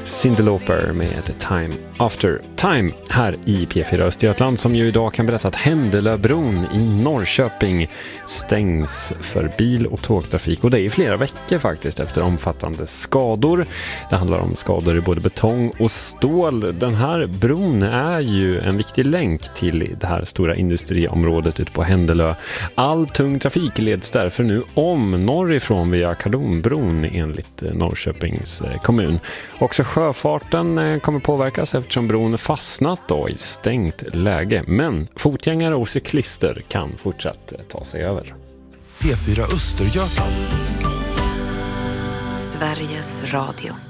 Cyndi Lauper med Time After Time här i P4 Östergötland, som ju idag kan berätta att Händelöbron i Norrköping stängs för bil- och tågtrafik, och det är i flera veckor faktiskt efter omfattande skador. Det handlar om skador i både betong och stål. Den här bron är ju en viktig länk till det här stora industriområdet ute på Händelö. All tung trafik leds därför nu om norrifrån via Kardonbron enligt Norrköpings kommun. Också sjöfarten kommer påverkas eftersom bron fastnat då i stängt läge. Men fotgängare och cyklister kan fortsatt ta sig över. P4 Östergötland. Sveriges Radio.